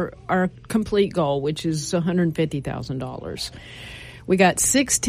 our complete goal, which is $150,000. We got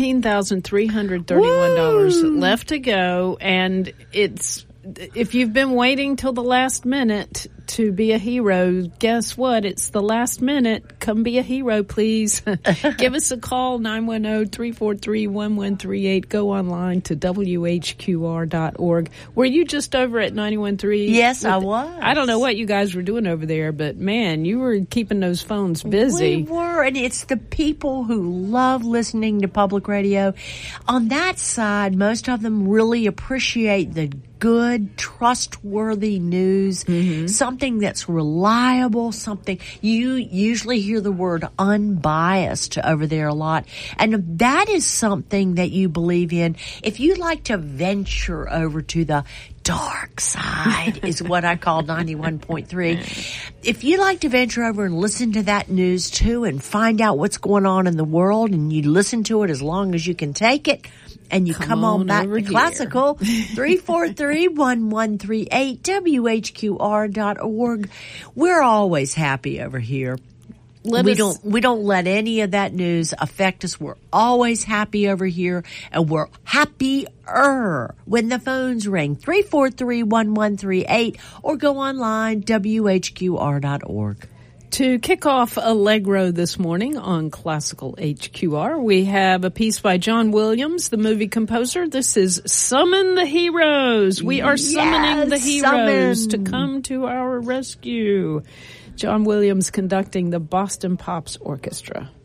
$16,331 left to go, and if you've been waiting till the last minute to be a hero, guess what? It's the last minute. Come be a hero, please. Give us a call, 910-343-1138. Go online to WHQR.org. Were you just over at 91.3? Yes, I was. I don't know what you guys were doing over there, but man, you were keeping those phones busy. We were, and it's the people who love listening to public radio. On that side, most of them really appreciate the good, trustworthy news, something that's reliable, something you usually hear the word unbiased over there a lot. And that is something that you believe in. If you like to venture over to the dark side is what I call 91.3. If you like to venture over and listen to that news too and find out what's going on in the world, and you listen to it as long as you can take it, and you come on back to Classical, 343-1138, WHQR.org. We're always happy over here. We don't let any of that news affect us. We're always happy over here, and we're happier when the phones ring. 343-1138, or go online, WHQR.org. To kick off Allegro this morning on Classical HQR, we have a piece by John Williams, the movie composer. This is Summon the Heroes. We are summoning the heroes to come to our rescue. John Williams conducting the Boston Pops Orchestra.